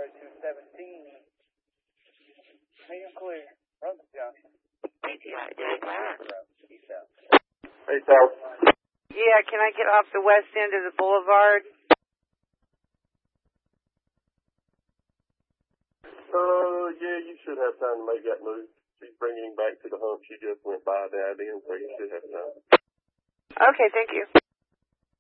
217. Medium clear. Run the junction. Hey, Tom. Yeah, can I get off the west end of the boulevard? Yeah, you should have time to make that move. She's bringing him back to the hump. She just went by the IDM, so you should have time. Okay, thank you.